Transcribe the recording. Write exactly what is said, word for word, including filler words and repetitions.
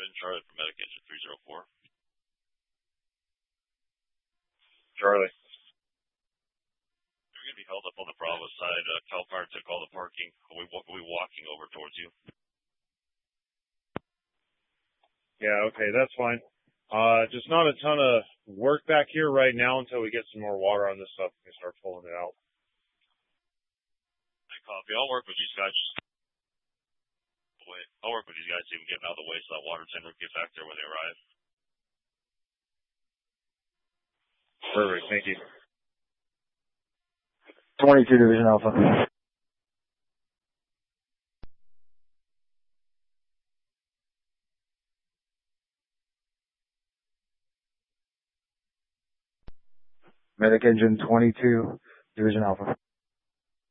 Engine, Charlie from Medic Engine three zero four. Charlie. We're going to be held up on the Bravo side. Uh, Cal Fire took all the parking. Are we, are we walking over towards you? Yeah, okay, that's fine. Uh, just not a ton of work back here right now until we get some more water on this stuff and start pulling it out. I copy. I'll work with these guys. Wait, I'll work with these guys to even get them out of the way so that water tender gets back there when they arrive. Perfect, thank you. twenty-two Division Alpha. Medic Engine twenty-two Division Alpha.